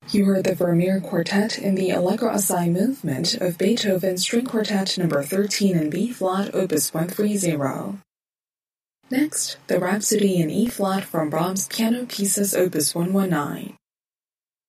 You heard the Vermeer Quartet in the Allegro Assai movement of Beethoven's String Quartet No. 13 in B-flat, Opus 130. Next, the Rhapsody in E-flat from Brahms' Piano Pieces Opus 119.